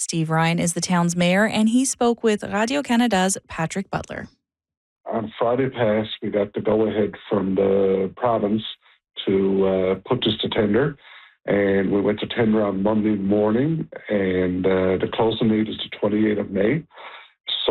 Steve Ryan is the town's mayor, and he spoke with Radio Canada's Patrick Butler. On Friday past, we got the go-ahead from the province to put this to tender, and we went to tender on Monday morning, and the closing date is the 28th of May.